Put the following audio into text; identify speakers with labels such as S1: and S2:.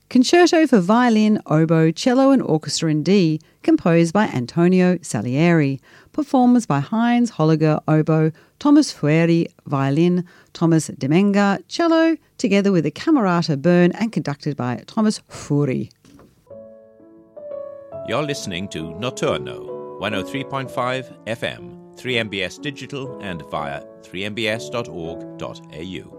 S1: Concerto for Violin, Oboe, Cello and Orchestra in D, composed by Antonio Salieri. Performers by Heinz Holliger, Oboe, Thomas Fueri, Violin, Thomas Demenga, Cello, together with the Camerata Bern and conducted by Thomas Furi.
S2: You're listening to Notturno, 103.5 FM, 3MBS Digital and via 3mbs.org.au.